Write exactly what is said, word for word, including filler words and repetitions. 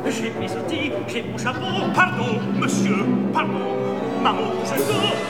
J'ai mes outils, j'ai mon chapeau. Pardon, monsieur, pardon. Maman, je dois.